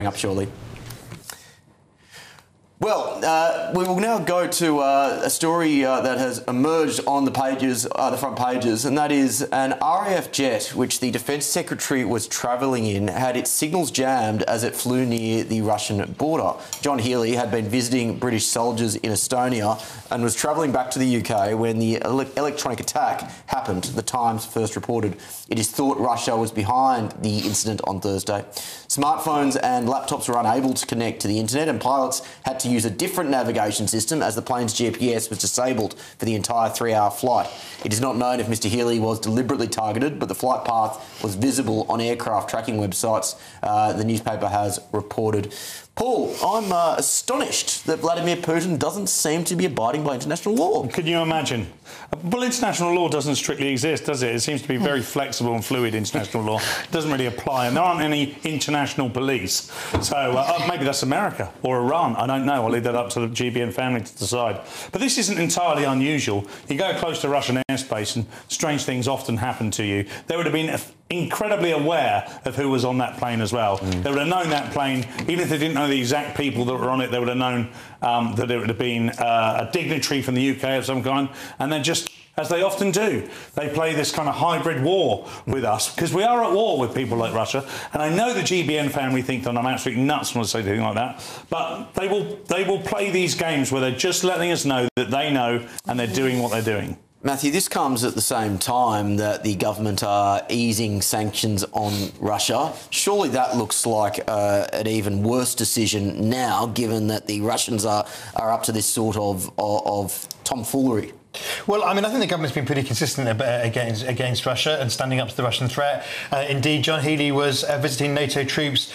up shortly. Well, we will now go to a story that has emerged on the pages, the front pages, and that is an RAF jet, which the Defence Secretary was travelling in, had its signals jammed as it flew near the Russian border. John Healey had been visiting British soldiers in Estonia and was travelling back to the UK when the electronic attack happened, the Times first reported. It is thought Russia was behind the incident on Thursday. Smartphones and laptops were unable to connect to the internet, and pilots had to use a different navigation system as the plane's GPS was disabled for the entire 3-hour flight. It is not known if Mr Healey was deliberately targeted, but the flight path was visible on aircraft tracking websites, the newspaper has reported. Paul, I'm astonished that Vladimir Putin doesn't seem to be abiding by international law. Could you imagine? Well, international law doesn't strictly exist, does it? It seems to be very flexible and fluid, international law. It doesn't really apply, and there aren't any international police. So maybe that's America or Iran. I don't know. I'll leave that up to the GBN family to decide. But this isn't entirely unusual. You go close to Russian airspace and strange things often happen to you. They would have been incredibly aware of who was on that plane as well. They would have known that plane, even if they didn't know the exact people that were on it, they would have known that it would have been a dignitary from the UK of some kind, and then just, as they often do, they play this kind of hybrid war with us, because we are at war with people like Russia. And I know the GBN family think that I'm absolutely nuts when I say anything like that, but they will play these games where they're just letting us know that they know and they're doing what they're doing. Matthew, this comes at the same time that the government are easing sanctions on Russia. Surely that looks like an even worse decision now, given that the Russians are up to this sort of tomfoolery. Well, I mean, I think the government's been pretty consistent against Russia and standing up to the Russian threat. Indeed, John Healey was visiting NATO troops,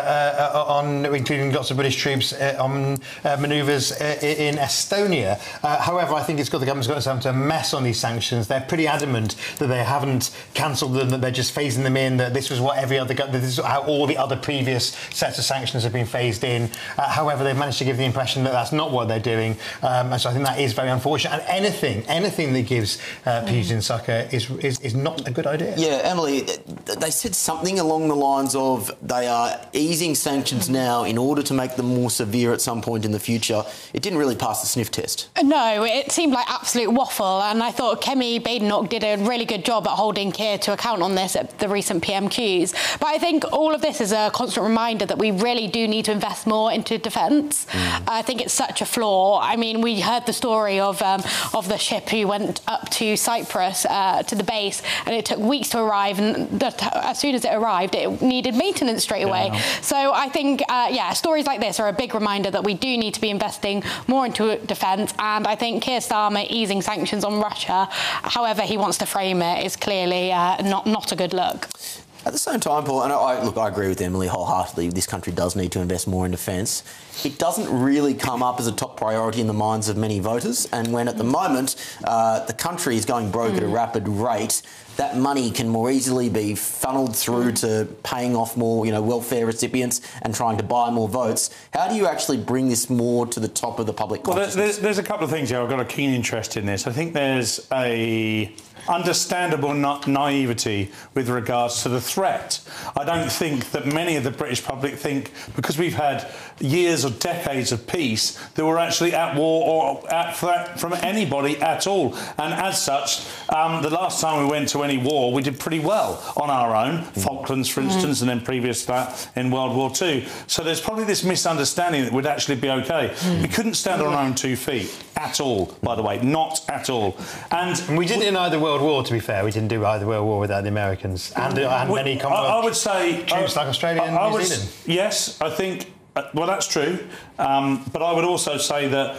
including lots of British troops, on manoeuvres in Estonia. However, I think the government's got themselves into a mess on these sanctions. They're pretty adamant that they haven't cancelled them, that they're just phasing them in, that this was what this is how all the other previous sets of sanctions have been phased in. However, they've managed to give the impression that that's not what they're doing. And so I think that is very unfortunate. And anything that gives Putin succor is not a good idea. Yeah, Emily, they said something along the lines of they are easing sanctions now in order to make them more severe at some point in the future. It didn't really pass the sniff test. No, it seemed like absolute waffle, and I thought Kemi Badenoch did a really good job at holding Keir to account on this at the recent PMQs. But I think all of this is a constant reminder that we really do need to invest more into defence. I think it's such a flaw. I mean, we heard the story of the ship who went up to Cyprus to the base, and it took weeks to arrive, and as soon as it arrived it needed maintenance straight away. So I think stories like this are a big reminder that we do need to be investing more into defence, and I think Keir Starmer easing sanctions on Russia, however he wants to frame it, is clearly not a good look. At the same time, Paul, and I agree with Emily wholeheartedly, this country does need to invest more in defence. It doesn't really come up as a top priority in the minds of many voters, and when at the moment the country is going broke at a rapid rate, that money can more easily be funneled through to paying off more, welfare recipients and trying to buy more votes. How do you actually bring this more to the top of the public consciousness? Well, there's a couple of things here. I've got a keen interest in this. I think there's a understandable naivety with regards to the threat. I don't think that many of the British public think, because we've had years or decades of peace, that we're actually at war or at threat from anybody at all. And as such, the last time we went to any war, we did pretty well on our own. Falklands, for instance, and then previous to that in World War II. So there's probably this misunderstanding that we'd actually be OK. We couldn't stand on our own 2 feet at all, by the way, not at all. And we did it in either World War, to be fair. We didn't do either World War without the Americans and many Commonwealth I would say troops like Australia and New Zealand. Yes, I think. Well, that's true. But I would also say that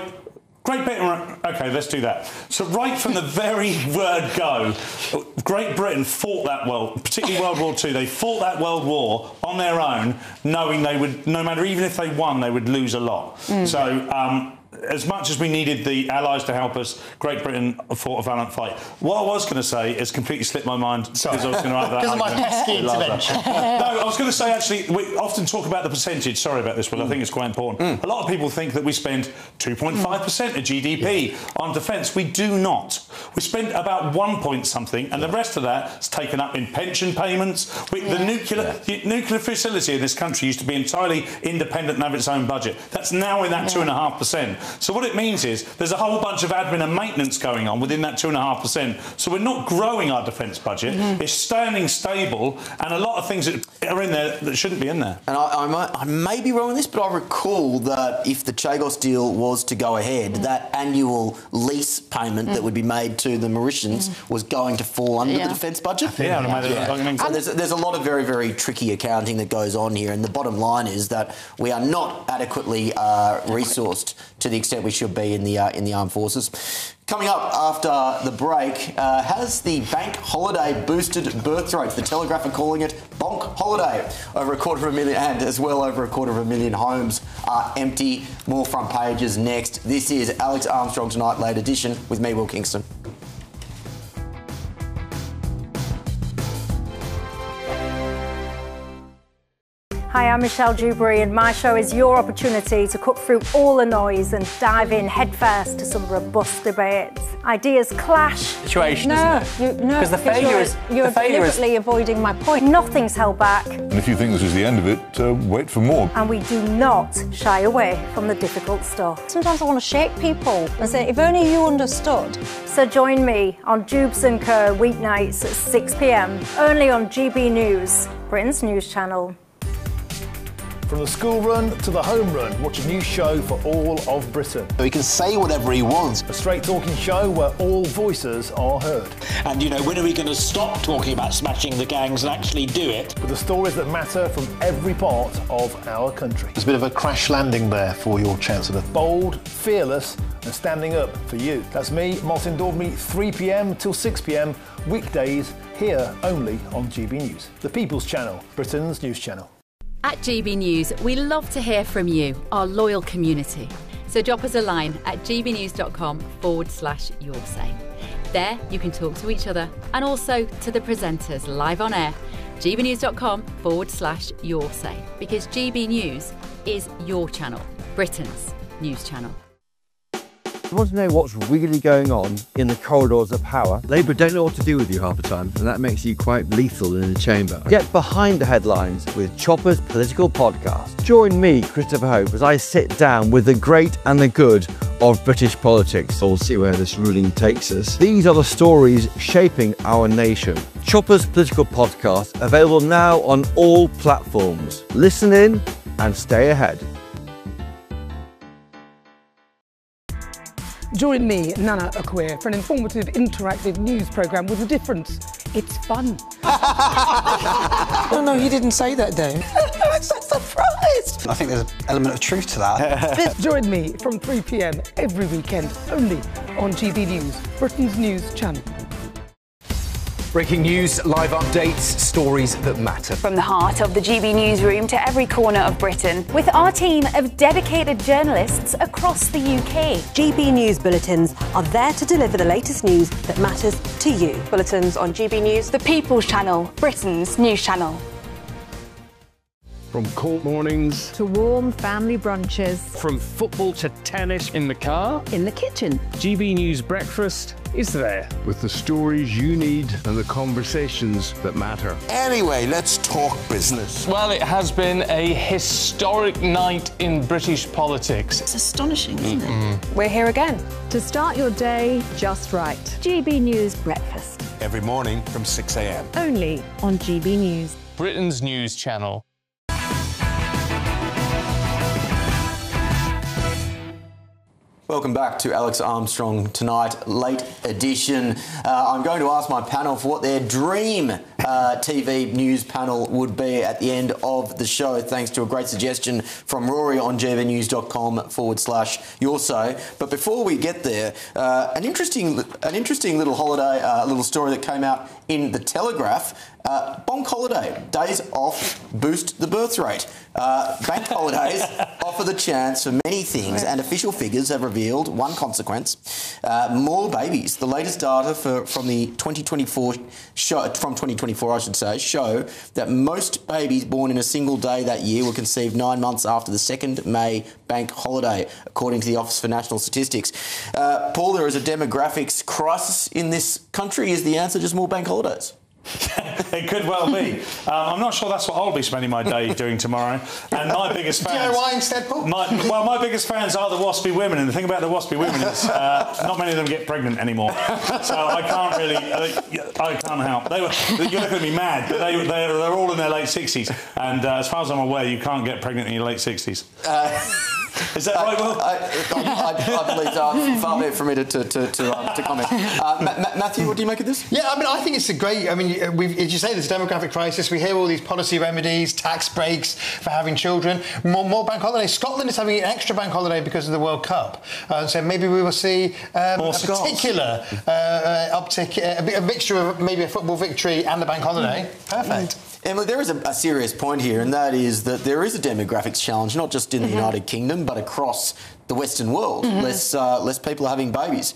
Great Britain. OK, let's do that. So right from the very word go, Great Britain fought that world, particularly World War II. They fought that World War on their own, knowing they would, no matter, even if they won, they would lose a lot. So as much as we needed the Allies to help us, Great Britain fought a valiant fight. What I was going to say has completely slipped my mind because I was going to write that. Because of my pesky intervention. No, I was going to say, actually, we often talk about the percentage. Sorry about this, but I think it's quite important. A lot of people think that we spend 2.5% of GDP on defence. We do not. We spent about 1 point something, and the rest of that is taken up in pension payments. The nuclear facility in this country used to be entirely independent and have its own budget. That's now in that 2.5%. So what it means is there's a whole bunch of admin and maintenance going on within that 2.5%. So we're not growing our defence budget. It's standing stable, and a lot of things that are in there that shouldn't be in there. And I may be wrong on this, but I recall that if the Chagos deal was to go ahead, that annual lease payment that would be made to the Mauritians was going to fall under the defence budget. So there's a lot of very, very tricky accounting that goes on here, and the bottom line is that we are not adequately resourced to the extent we should be in the armed forces. Coming up after the break, has the bank holiday boosted birth rates? The Telegraph are calling it bonk holiday. Over 250,000, and as well over 250,000 homes are empty. More front pages next. This is Alex Armstrong Tonight, late edition, with me, Will Kingston. Hi, I'm Michelle Dewberry, and my show is your opportunity to cut through all the noise and dive in headfirst to some robust debates. Ideas clash. Situation, isn't it? Because the failure is... You're deliberately avoiding my point. Nothing's held back. And if you think this is the end of it, wait for more. And we do not shy away from the difficult stuff. Sometimes I want to shake people and say, if only you understood. So join me on Dubes & Co. weeknights at 6 p.m, only on GB News, Britain's news channel. From the school run to the home run, watch a new show for all of Britain. So he can say whatever he wants. A straight-talking show where all voices are heard. And, you know, when are we going to stop talking about smashing the gangs and actually do it? With the stories that matter from every part of our country. There's a bit of a crash landing there for your Chancellor. Bold, fearless and standing up for you. That's me, Martin Daubney, 3 p.m. till 6 p.m, weekdays, here only on GB News. The People's Channel, Britain's news channel. At GB News, we love to hear from you, our loyal community. So drop us a line at gbnews.com/yoursay. There you can talk to each other and also to the presenters live on air. gbnews.com/yoursay, because GB News is your channel, Britain's news channel. You want to know what's really going on in the corridors of power? Labour don't know what to do with you half the time, and that makes you quite lethal in the chamber. Get behind the headlines with Chopper's Political Podcast. Join me, Christopher Hope, as I sit down with the great and the good of British politics. We'll see where this ruling takes us. These are the stories shaping our nation. Chopper's Political Podcast, available now on all platforms. Listen in and stay ahead. Join me, Nana Akwe, for an informative, interactive news programme with a difference. It's fun. No, he didn't say that, Dave. I'm so surprised. I think there's an element of truth to that. Join me from 3 p.m. every weekend, only on GB News, Britain's news channel. Breaking news, live updates, stories that matter. From the heart of the GB newsroom to every corner of Britain, with our team of dedicated journalists across the UK. GB News bulletins are there to deliver the latest news that matters to you. Bulletins on GB News, the People's Channel, Britain's news channel. From court mornings to warm family brunches, from football to tennis, in the car, in the kitchen. GB News Breakfast is there with the stories you need and the conversations that matter. Anyway, let's talk business. Well, it has been a historic night in British politics. It's astonishing, isn't it? We're here again to start your day just right. GB News Breakfast. Every morning from 6 a.m. Only on GB News, Britain's news channel. Welcome back to Alex Armstrong Tonight, late edition. I'm going to ask my panel for what their dream TV news panel would be at the end of the show, thanks to a great suggestion from Rory on gbnews.com/yoursay. But before we get there, an interesting little holiday, little story that came out in the Telegraph. Bonk holiday, days off boost the birth rate. Bank holidays offer the chance for many things, and official figures have revealed one consequence: more babies. The latest data from 2024, I should say, show that most babies born in a single day that year were conceived 9 months after the 2nd May bank holiday, according to the Office for National Statistics. Paul, there is a demographics crisis in this country. Is the answer just more bank holidays? It could well be. I'm not sure that's what I'll be spending my day doing tomorrow. And my biggest fans... DIY instead, Paul? My biggest fans are the waspy women. And the thing about the waspy women is not many of them get pregnant anymore. So I can't really... I can't help. You're looking at me mad, but they're all in their late 60s. And as far as I'm aware, you can't get pregnant in your late 60s. Is that right, Will? I believe far be it from me to comment. Matthew, what do you make of this? Yeah, I mean, I think it's a great... I mean, as you say, there's a demographic crisis. We hear all these policy remedies, tax breaks for having children, more bank holidays. Scotland is having an extra bank holiday because of the World Cup. So maybe we will see a particular uptick, a mixture of maybe a football victory and a bank holiday. Perfect. Emily, there is a serious point here, and that is that there is a demographics challenge, not just in the United Kingdom, but across the Western world. Less people are having babies.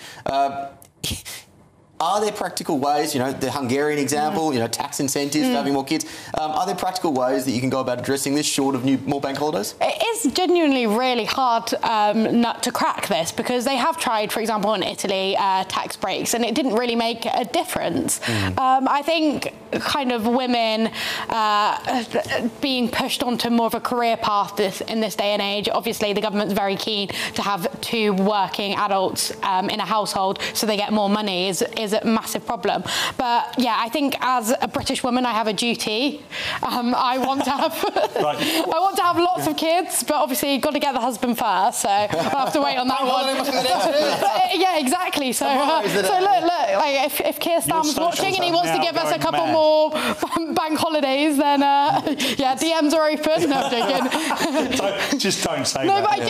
Are there practical ways, the Hungarian example, tax incentives for having more kids, are there practical ways that you can go about addressing this short of more bank holidays? It is genuinely really hard nut to crack this, because they have tried, for example, in Italy, tax breaks, and it didn't really make a difference. I think kind of women being pushed onto more of a career path in this day and age. Obviously, the government's very keen to have 2 working adults in a household so they get more money is a massive problem. But yeah, I think as a British woman, I have a duty. I want to have I want to have lots of kids, but obviously got to get the husband first, so I'll have to wait on that one. Yeah, exactly. So look, like if Keir Starmer's watching and he wants to give us a couple more bank holidays, then yeah, DMs are open. No, I'm joking. Just don't say no, that. But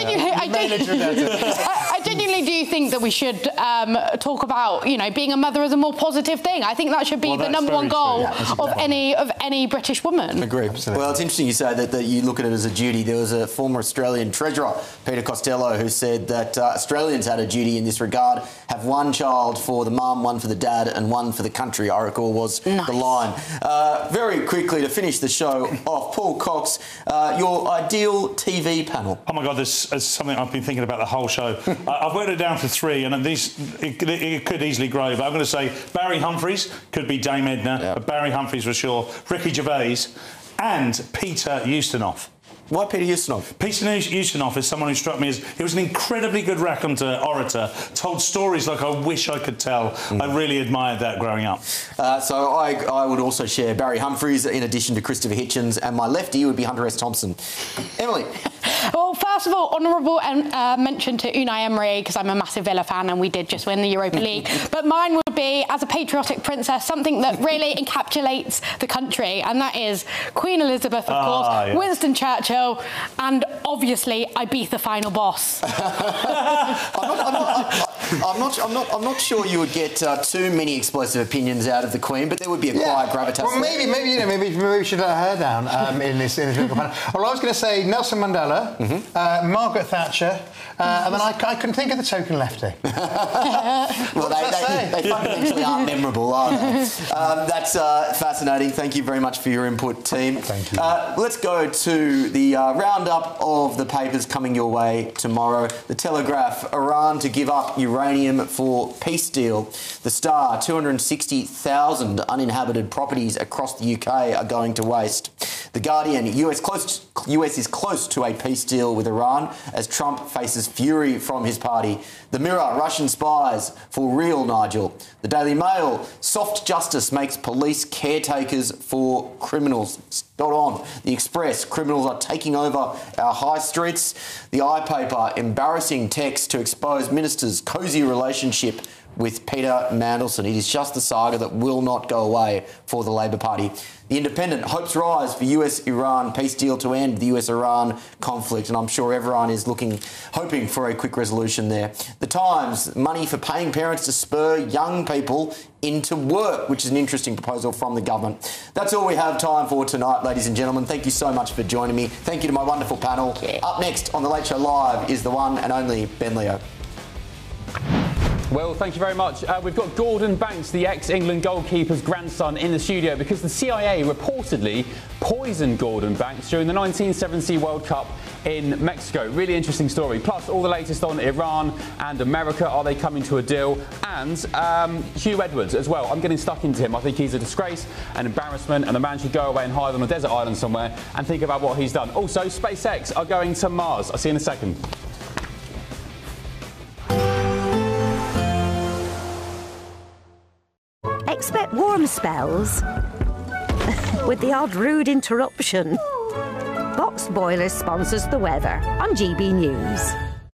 I genuinely do think that we should talk about, being a mother as a more positive thing. I think that should be the number one goal of any British woman. Agree. Absolutely. Well, it's interesting you say that you look at it as a duty. There was a former Australian Treasurer, Peter Costello, who said that Australians had a duty in this regard: have 1 child for the mum, 1 for the dad, and 1 for the country, I recall was the line. Very quickly, to finish the show off, Paul Cox, your ideal TV panel. Oh my God, this is something I've been thinking about the whole show. I've worked it down to 3, and it could easily grow, but I'm going to say Barry Humphries, could be Dame Edna, but Barry Humphries for sure, Ricky Gervais, and Peter Ustinov. Why Peter Ustinov? Peter Ustinov is someone who struck me as... He was an incredibly good raconteur, orator, told stories like I wish I could tell. I really admired that growing up. So I would also share Barry Humphries in addition to Christopher Hitchens, and my lefty would be Hunter S. Thompson. Emily? Well, first of all, honourable mention to Unai Emery, because I'm a massive Villa fan and we did just win the Europa League. But mine would be, as a patriotic princess, something that really encapsulates the country, and that is Queen Elizabeth, of course, yeah. Winston Churchill, and obviously Ibiza Final Boss. I'm not sure you would get too many explosive opinions out of the Queen, but there would be a quiet gravitas. Well, maybe we should let her down in this panel. Well, I was going to say Nelson Mandela, Margaret Thatcher, and then I couldn't think of the token lefty. Well, they fundamentally aren't memorable, are they? That's fascinating. Thank you very much for your input, team. Thank you. Let's go to the roundup of the papers coming your way tomorrow. The Telegraph: Iran to give up uranium for peace deal. The Star: 260,000 uninhabited properties across the UK are going to waste. The Guardian: US is close to a peace deal with Iran as Trump faces fury from his party. The Mirror: Russian spies for real, Nigel. The Daily Mail: soft justice makes police caretakers for criminals. Spot on. The Express: criminals are taking over our high streets. The iPaper: embarrassing text to expose minister's cosy relationship with Peter Mandelson. It is just the saga that will not go away for the Labor Party. The Independent, hopes rise for US-Iran peace deal to end the US-Iran conflict, and I'm sure everyone is hoping for a quick resolution there. The Times, money for paying parents to spur young people into work, which is an interesting proposal from the government. That's all we have time for tonight, ladies and gentlemen. Thank you so much for joining me. Thank you to my wonderful panel. Up next on The Late Show Live is the one and only Ben Leo. Well, thank you very much. We've got Gordon Banks, the ex-England goalkeeper's grandson, in the studio because the CIA reportedly poisoned Gordon Banks during the 1970 World Cup in Mexico. Really interesting story. Plus, all the latest on Iran and America. Are they coming to a deal? And Hugh Edwards as well. I'm getting stuck into him. I think he's a disgrace, an embarrassment, and the man should go away and hide on a desert island somewhere and think about what he's done. Also, SpaceX are going to Mars. I'll see you in a second. Expect warm spells with the odd rude interruption. Box Boilers sponsors the weather on GB News.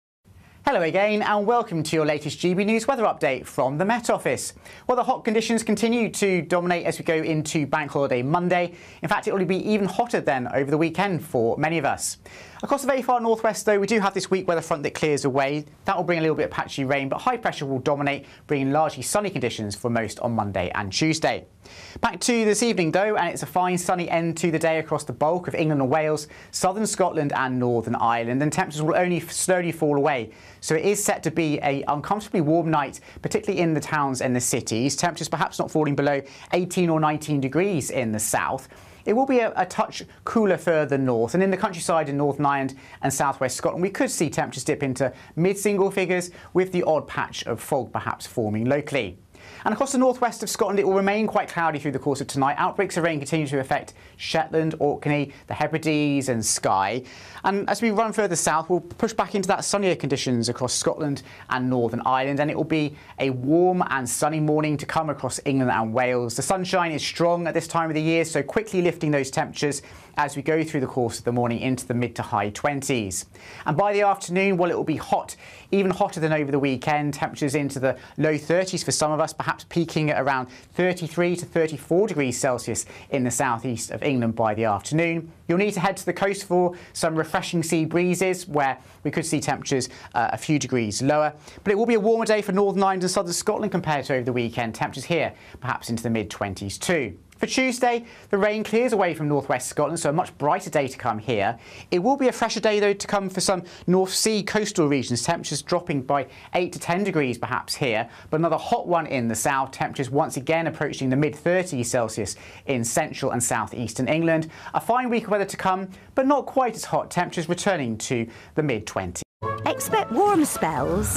Hello again and welcome to your latest GB News weather update from the Met Office. Well, the hot conditions continue to dominate as we go into Bank Holiday Monday. In fact, it will be even hotter then over the weekend for many of us. Across the very far northwest, though, we do have this weak weather front that clears away. That will bring a little bit of patchy rain, but high pressure will dominate, bringing largely sunny conditions for most on Monday and Tuesday. Back to this evening, though, and it's a fine sunny end to the day across the bulk of England and Wales, southern Scotland and Northern Ireland, and temperatures will only slowly fall away. So it is set to be an uncomfortably warm night, particularly in the towns and the cities. Temperatures perhaps not falling below 18 or 19 degrees in the south. It will be a touch cooler further north, and in the countryside in Northern Ireland and southwest Scotland we could see temperatures dip into mid-single figures with the odd patch of fog perhaps forming locally. And across the northwest of Scotland it will remain quite cloudy through the course of tonight. Outbreaks of rain continue to affect Shetland, Orkney, the Hebrides and Skye. And as we run further south we'll push back into that sunnier conditions across Scotland and Northern Ireland, and it will be a warm and sunny morning to come across England and Wales. The sunshine is strong at this time of the year, so quickly lifting those temperatures as we go through the course of the morning into the mid to high 20s. And by the afternoon, well, it will be hot, even hotter than over the weekend. Temperatures into the low 30s for some of us, perhaps peaking at around 33 to 34 degrees Celsius in the southeast of England by the afternoon. You'll need to head to the coast for some refreshing sea breezes where we could see temperatures a few degrees lower. But it will be a warmer day for Northern Ireland and southern Scotland compared to over the weekend. Temperatures here perhaps into the mid-20s too. For Tuesday, the rain clears away from northwest Scotland, so a much brighter day to come here. It will be a fresher day, though, to come for some North Sea coastal regions. Temperatures dropping by 8 to 10 degrees perhaps here, but another hot one in the south. Temperatures once again approaching the mid-30s Celsius in central and southeastern England. A fine week of weather to come, but not quite as hot. Temperatures returning to the mid-20s. Expect warm spells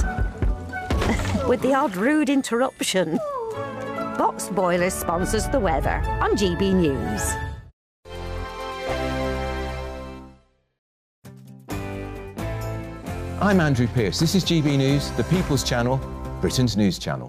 with the odd rude interruption. Box Boilers sponsors the weather on GB News. I'm Andrew Pearce. This is GB News, the People's Channel, Britain's news channel.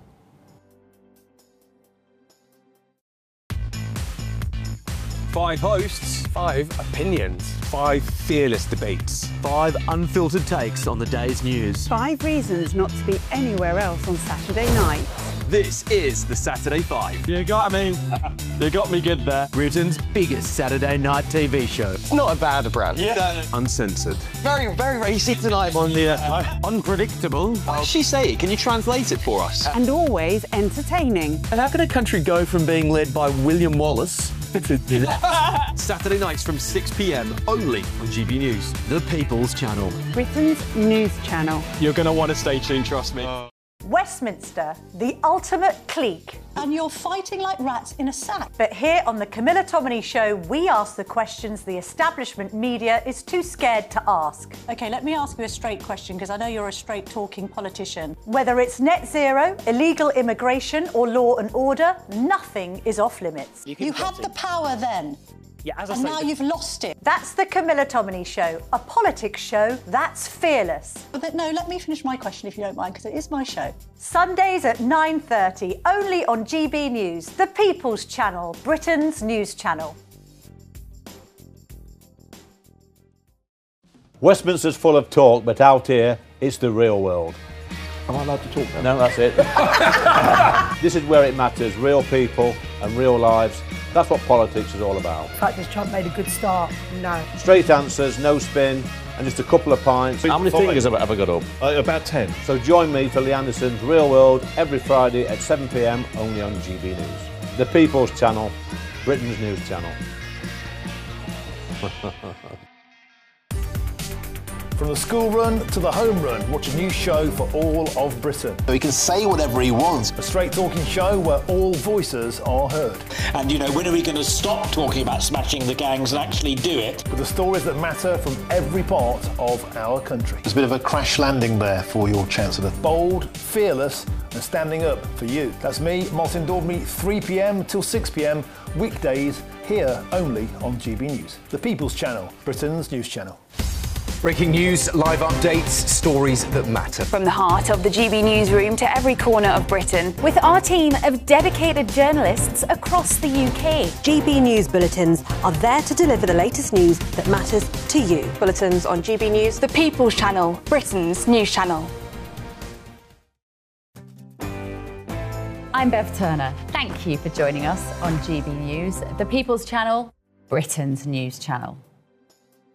Five hosts, 5 opinions, 5 fearless debates, 5 unfiltered takes on the day's news. 5 reasons not to be anywhere else on Saturday night. This is the Saturday 5. You got me good there. Britain's biggest Saturday night TV show. It's not a bad brand. Yeah. Uncensored. Very, very racy tonight on the unpredictable. What did she say? Can you translate it for us? And always entertaining. And how can a country go from being led by William Wallace Saturday nights from 6 p.m. only on GB News. The People's Channel. Britain's news channel. You're going to want to stay tuned, trust me. Westminster, the ultimate clique. And you're fighting like rats in a sack. But here on the Camilla Tominey Show, we ask the questions the establishment media is too scared to ask. OK, let me ask you a straight question, because I know you're a straight-talking politician. Whether it's net zero, illegal immigration or law and order, nothing is off limits. You had the power then. Yeah, as and now you've lost it. That's the Camilla Tominey Show, a politics show that's fearless. But no, let me finish my question if you don't mind, because it is my show. Sundays at 9:30, only on GB News, the People's Channel, Britain's news channel. Westminster's full of talk, but out here, it's the real world. Am I allowed to talk now? No, that's it. This is where it matters, real people and real lives. That's what politics is all about. In fact, has Trump made a good start? No. Straight answers, no spin, and just a couple of pints. How many fingers have I got up? About 10. So join me for Lee Anderson's Real World every Friday at 7 p.m. only on GB News. The People's Channel, Britain's news channel. From the school run to the home run, watch a new show for all of Britain. So he can say whatever he wants. A straight talking show where all voices are heard. And, you know, when are we going to stop talking about smashing the gangs and actually do it? With the stories that matter from every part of our country. There's a bit of a crash landing there for your Chancellor. Bold, fearless and standing up for you. That's me, Martin Daubney, 3 p.m. till 6 p.m. weekdays here only on GB News. The People's Channel, Britain's news channel. Breaking news, live updates, stories that matter. From the heart of the GB newsroom to every corner of Britain, with our team of dedicated journalists across the UK. GB News bulletins are there to deliver the latest news that matters to you. Bulletins on GB News, the People's Channel, Britain's news channel. I'm Bev Turner. Thank you for joining us on GB News, the People's Channel, Britain's news channel.